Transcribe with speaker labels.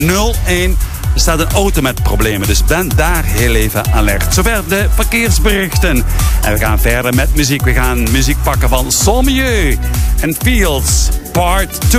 Speaker 1: 01. Er staat een auto met problemen, dus ben daar heel even alert. Zover de verkeersberichten. En we gaan verder met muziek. We gaan muziek pakken van Sommieu en Fields Part 2.